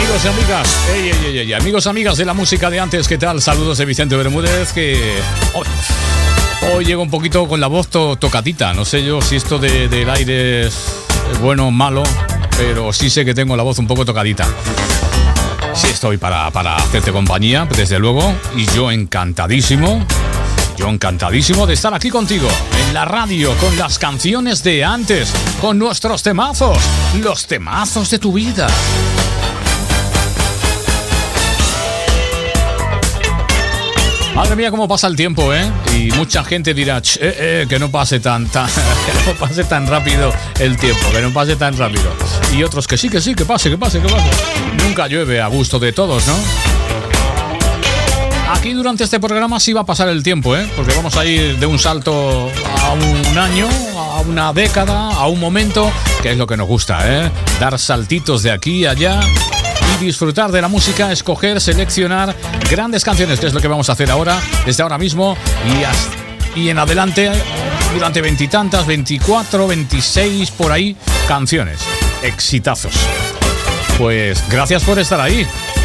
amigos y amigas, amigos, amigas de la música de antes, ¿qué tal? Saludos de Vicente Bermúdez, que hoy llego un poquito con la voz tocadita. No sé yo si esto del aire es bueno o malo, pero sí sé que tengo la voz un poco tocadita. Sí estoy para hacerte compañía, desde luego, y yo encantadísimo de estar aquí contigo, en la radio, con las canciones de antes, con nuestros temazos, los temazos de tu vida. Madre mía, cómo pasa el tiempo, ¿eh? Y mucha gente dirá, que no pase que no pase tan rápido el tiempo, que no pase tan rápido. Y otros que sí, que pase. Nunca llueve a gusto de todos, ¿no? Aquí durante este programa sí va a pasar el tiempo, ¿eh? Porque vamos a ir de un salto a un año, a una década, a un momento, que es lo que nos gusta, ¿eh? Dar saltitos de aquí a allá y disfrutar de la música, escoger, seleccionar grandes canciones, que es lo que vamos a hacer ahora, desde ahora mismo y en adelante, durante 20 y tantas, 24, 26, por ahí, canciones, exitazos. Pues gracias por estar ahí.